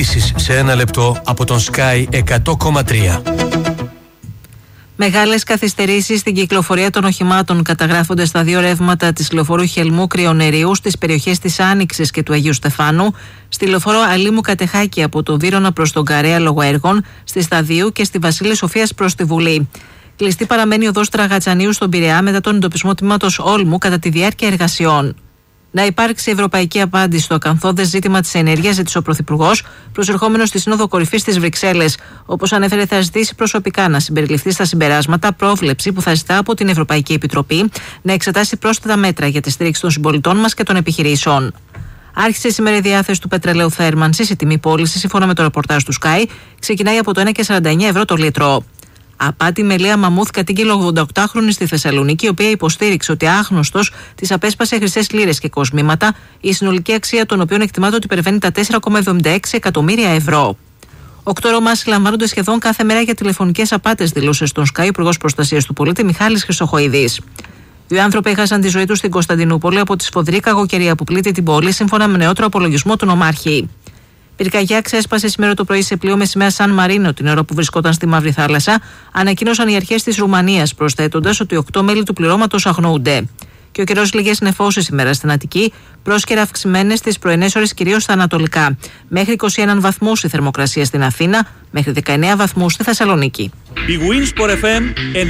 Ειδήσεις σε ένα λεπτό από τον Sky 100,3. Μεγάλες καθυστερήσεις στην κυκλοφορία των οχημάτων καταγράφονται στα δύο ρεύματα της λεωφορού Χελμού Κρυονερίου στις περιοχές της Άνοιξης και του Αγίου Στεφάνου, στη λεωφορώ Αλήμου Κατεχάκη από το Βύρωνα προς τον Καρέα λόγω έργων, στη Σταδίου και στη Βασίλη Σοφίας προς τη Βουλή. Κλειστή παραμένει οδός Τραγατσανίου στον Πειραιά μετά τον εντοπισμό τμήματος Όλμου κατά τη διάρκεια εργασιών. Να υπάρξει ευρωπαϊκή απάντηση στο ακαθόδες ζήτημα της ενέργειας, ζήτησε ο Πρωθυπουργός, προσερχόμενος στη Σύνοδο Κορυφής στις Βρυξέλλες. Όπως ανέφερε, θα ζητήσει προσωπικά να συμπεριληφθεί στα συμπεράσματα πρόβλεψη που θα ζητά από την Ευρωπαϊκή Επιτροπή να εξετάσει πρόσθετα μέτρα για τη στήριξη των συμπολιτών μας και των επιχειρήσεων. Άρχισε σήμερα η διάθεση του πετρελαίου θέρμανσης. Η τιμή πώληση, σύμφωνα με το ρεπορτάζ του Sky, ξεκινάει από το 1,49 ευρώ το λίτρο. Απάτη με Λέα Μαμούθ κατήγγειλε 88χρονη στη Θεσσαλονίκη, η οποία υποστήριξε ότι άγνωστος της απέσπασε χρυσές λίρες και κοσμήματα, η συνολική αξία των οποίων εκτιμάται ότι υπερβαίνει τα 4,76 εκατομμύρια ευρώ. 8 Ρωμά συλλαμβάνονται σχεδόν κάθε μέρα για τηλεφωνικές απάτες, δηλούσε στον Sky Υπουργός Προστασίας του Πολίτη Μιχάλης Χρυσοχοϊδής. Δύο άνθρωποι έχασαν τη ζωή τους στην Κωνσταντινούπολη από τη σφοδρή κακοκαιρία που πλήττει την πόλη, σύμφωνα με νεότερο απολογισμό του νομάρχη. Πυρκαγιά ξέσπασε σήμερα το πρωί σε πλοίο με σημαία Σαν Μαρίνο την ώρα που βρισκόταν στη Μαύρη Θάλασσα, ανακοίνωσαν οι αρχές της Ρουμανίας, προσθέτοντας ότι 8 μέλη του πληρώματος αγνοούνται. Και ο καιρός λίγες νεφώσεις σήμερα στην Αττική, πρόσκαιρα αυξημένες στις πρωινές ώρες κυρίως στα ανατολικά. Μέχρι 21 βαθμούς η θερμοκρασία στην Αθήνα, μέχρι 19 βαθμούς στη Θεσσαλονίκη. Η Winsport FM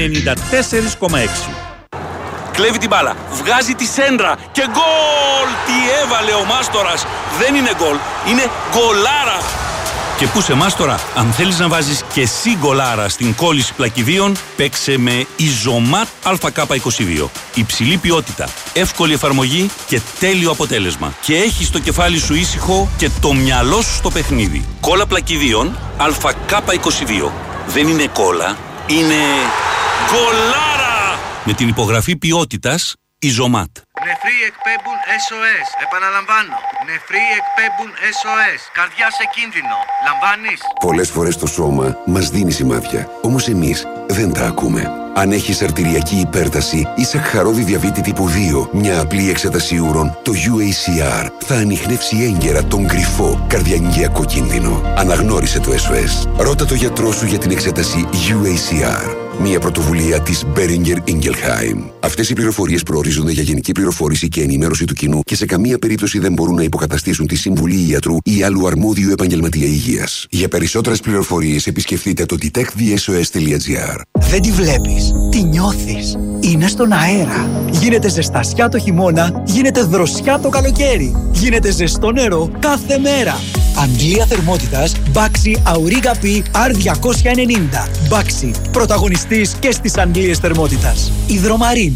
94,6. Κλέβει την μπάλα, βγάζει τη σέντρα και γκολ! Τι έβαλε ο Μάστορας! Δεν είναι γκολ, είναι γκολάρα! Και πού σε Μάστορα, αν θέλεις να βάζεις και εσύ γκολάρα στην κόλληση πλακιδίων, παίξε με Ιζωμάτ ΑΚ22. Υψηλή ποιότητα, εύκολη εφαρμογή και τέλειο αποτέλεσμα. Και έχεις το κεφάλι σου ήσυχο και το μυαλό σου στο παιχνίδι. Κόλλα πλακιδίων ΑΚ22. Δεν είναι κόλλα, είναι γκολάρα! Με την υπογραφή ποιότητας Ιζωμάτ. Νεφροί εκπέμπουν SOS. Επαναλαμβάνω. Νεφροί εκπέμπουν SOS. Καρδιά σε κίνδυνο. Λαμβάνεις? Πολλές φορές το σώμα μας δίνει σημάδια. Όμως εμείς δεν τα ακούμε. Αν έχεις αρτηριακή υπέρταση ή σακχαρόδι διαβήτη τύπου 2, μια απλή εξέταση ούρων, το UACR θα ανιχνεύσει έγκαιρα τον κρυφό καρδιαγγειακό κίνδυνο. Αναγνώρισε το SOS. Ρώτα το γιατρό σου για την εξέταση UACR. Μια πρωτοβουλία της Boehringer Ingelheim. Αυτές οι πληροφορίες προορίζονται για γενική πληροφόρηση και ενημέρωση του κοινού και σε καμία περίπτωση δεν μπορούν να υποκαταστήσουν τη συμβουλή ιατρού ή άλλου αρμόδιου επαγγελματία υγείας. Για περισσότερες πληροφορίες επισκεφτείτε το detectthesos.gr. Δεν τη βλέπεις, τη νιώθεις. Είναι στον αέρα. Γίνεται ζεστασιά το χειμώνα, γίνεται δροσιά το καλοκαίρι. Γίνεται ζεστό νερό κάθε μέρα. Αντλία θερμότητας Baxi Auriga P R290. Baxi, πρωταγωνιστής και στις αντλίες θερμότητας. Υδρομαρίν.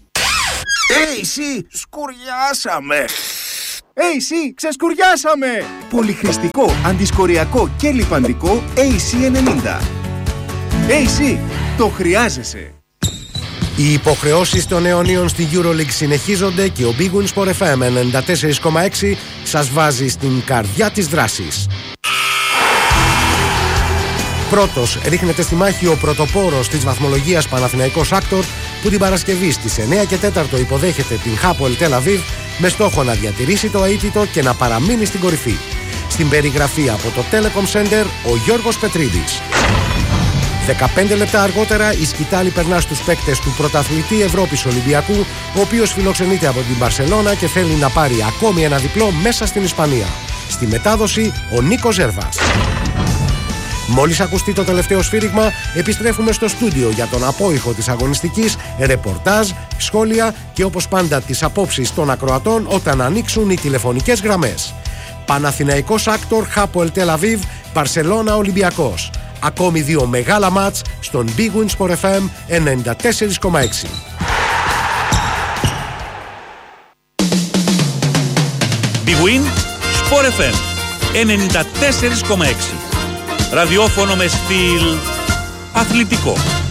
AC, σκουριάσαμε! AC, ξεσκουριάσαμε! Πολυχρηστικό, αντισκοριακό και λιπαντικό AC90. AC, το χρειάζεσαι! Οι υποχρεώσεις των αιωνίων στην EuroLeague συνεχίζονται και ο Big Win Sport FM 94,6 σας βάζει στην καρδιά της δράσης. Πρώτος ρίχνεται στη μάχη ο πρωτοπόρος της βαθμολογίας Παναθηναϊκός Άκτορ, που την Παρασκευή στις 9 και 4 υποδέχεται την Hapoel Tel Aviv με στόχο να διατηρήσει το αίτητο και να παραμείνει στην κορυφή. Στην περιγραφή από το Telecom Center ο Γιώργος Πετρίδης. 15 λεπτά αργότερα η σκητάλη περνά στους παίκτες του πρωταθλητή Ευρώπης Ολυμπιακού, ο οποίος φιλοξενείται από την Μπαρσελόνα και θέλει να πάρει ακόμη ένα διπλό μέσα στην Ισπανία. Στη μετάδοση ο Νίκος Ζέρβας. Μόλις ακουστεί το τελευταίο σφύριγμα, επιστρέφουμε στο στούντιο για τον απόϊχο της αγωνιστικής, ρεπορτάζ, σχόλια και όπως πάντα τις απόψεις των ακροατών όταν ανοίξουν οι τηλεφωνικές γραμμές. Παναθηναϊκός Άκτορ, Hapoel Tel Aviv, Μπαρσελόνα Ολυμπιακός. Ακόμη δύο μεγάλα μάτς στον Big Win Sport FM 94,6. Big Win Sport FM 94,6. Ραδιόφωνο με στυλ αθλητικό.